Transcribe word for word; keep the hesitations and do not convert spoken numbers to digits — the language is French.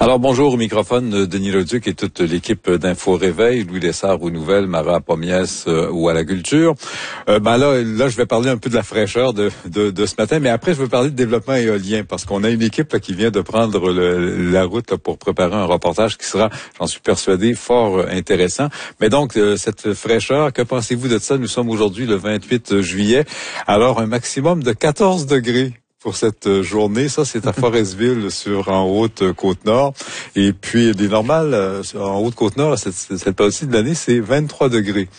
Alors bonjour au microphone, Denis Leduc et toute l'équipe d'Info Réveil, Louis Lessard aux nouvelles, Mara Pomiès euh, ou à la culture. Euh, ben là, là, je vais parler un peu de la fraîcheur de, de, de ce matin, mais après, je veux parler de développement éolien parce qu'on a une équipe là, qui vient de prendre le, la route là, pour préparer un reportage qui sera, j'en suis persuadé, fort euh, intéressant. Mais donc, euh, cette fraîcheur, que pensez-vous de ça? Nous sommes aujourd'hui le vingt-huit juillet, alors un maximum de quatorze degrés. Pour cette journée, ça c'est à Forestville sur en Haute-Côte-Nord. Et puis les normales en Haute-Côte-Nord, cette, cette période-ci de l'année, c'est vingt-trois degrés.